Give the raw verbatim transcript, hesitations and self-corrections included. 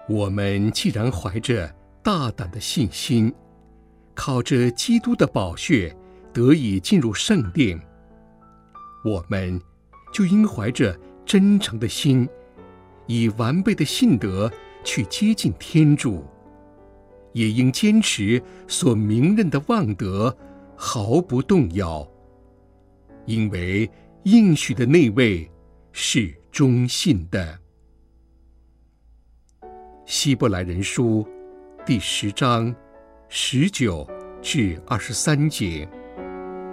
我们既然怀着大胆的信心，靠着基督的宝血得以进入圣殿，我们就应怀着真诚的心，以完备的信德去接近天主，也应坚持所明认的望德，毫不动摇，因为应许的那位是忠信的。希伯来人书第十章十九至二十三节。